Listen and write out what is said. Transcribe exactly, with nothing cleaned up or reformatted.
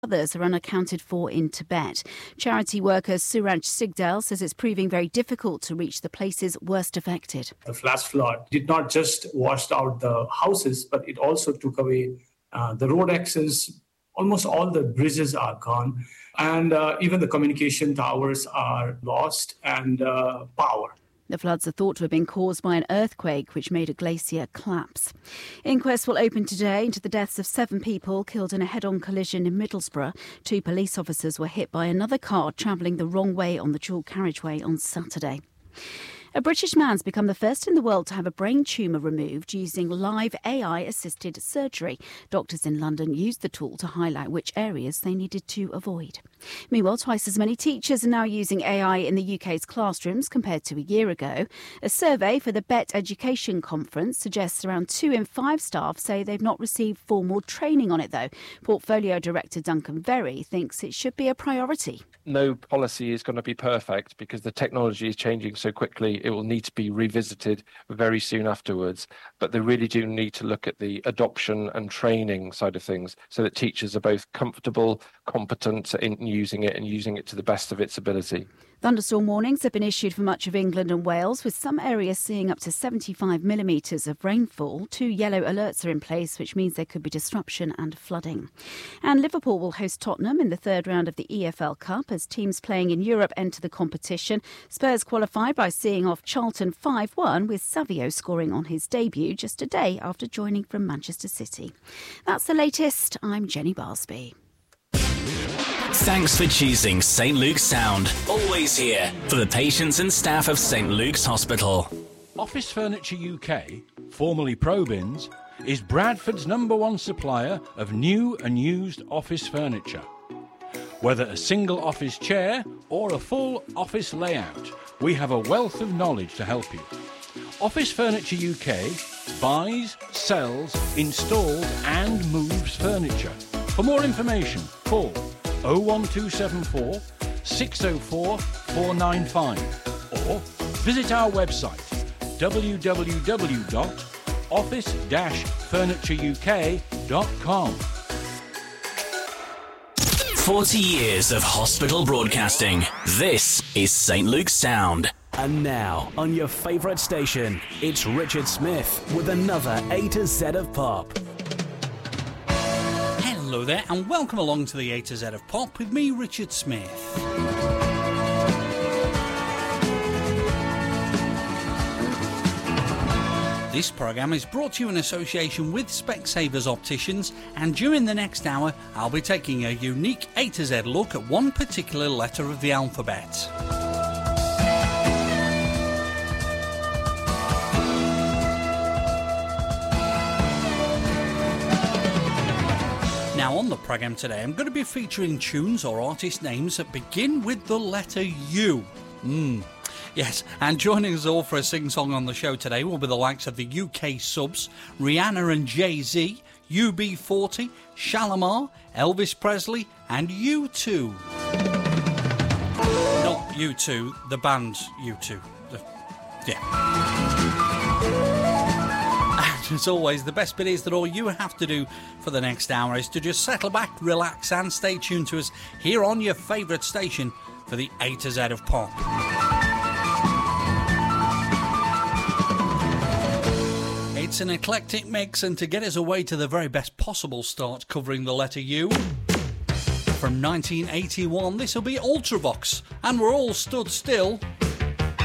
Others are unaccounted for in Tibet. Charity worker Suraj Sigdal says it's proving very difficult to reach the places worst affected. The flash flood did not just wash out the houses, but it also took away uh, the road access. Almost all the bridges are gone, and uh, even the communication towers are lost, and uh, power. The floods are thought to have been caused by an earthquake which made a glacier collapse. Inquests will open today into the deaths of seven people killed in a head-on collision in Middlesbrough. Two police officers were hit by another car travelling the wrong way on the dual carriageway on Saturday. A British man's become the first in the world to have a brain tumour removed using live A I-assisted surgery. Doctors in London used the tool to highlight which areas they needed to avoid. Meanwhile, twice as many teachers are now using A I in the U K's classrooms compared to a year ago. A survey for the B E T Education Conference suggests around two in five staff say they've not received formal training on it, though. Portfolio Director Duncan Very thinks it should be a priority. No policy is going to be perfect because the technology is changing so quickly. It will need to be revisited very soon afterwards. But they really do need to look at the adoption and training side of things so that teachers are both comfortable, competent in using it and using it to the best of its ability. Thunderstorm warnings have been issued for much of England and Wales, with some areas seeing up to seventy-five millimetres of rainfall. Two yellow alerts are in place, which means there could be disruption and flooding. And Liverpool will host Tottenham in the third round of the E F L Cup as teams playing in Europe enter the competition. Spurs qualified by seeing off Charlton five one, with Savio scoring on his debut just a day after joining from Manchester City. That's the latest. I'm Jenny Barsby. Thanks for choosing Saint Luke's Sound. Always here for the patients and staff of Saint Luke's Hospital. Office Furniture U K, formerly Probins, is Bradford's number one supplier of new and used office furniture. Whether a single office chair or a full office layout, we have a wealth of knowledge to help you. Office Furniture U K buys, sells, installs and moves furniture. For more information, call oh one two seven four, six oh four, four nine five or visit our website w w w dot office dash furniture u k dot com. forty years of hospital broadcasting. This is Saint Luke's Sound. And now, on your favourite station, it's Richard Smith with another A to Z of Pop. Hello there, and welcome along to the A to Z of Pop with me, Richard Smith. This programme is brought to you in association with Specsavers Opticians, and during the next hour, I'll be taking a unique A to Z look at one particular letter of the alphabet. Now on the programme today, I'm going to be featuring tunes or artist names that begin with the letter U. Mm. Yes, and joining us all for a sing-song on the show today will be the likes of the U K Subs, Rihanna and Jay-Z, U B forty, Shalimar, Elvis Presley and U two. Not U two, the band U two. The, yeah. As always, the best bit is that all you have to do for the next hour is to just settle back, relax and stay tuned to us here on your favourite station for the A to Z of Pop. It's an eclectic mix, and to get us away to the very best possible start covering the letter U, from nineteen eighty-one, this will be Ultravox, and We're All Stood Still.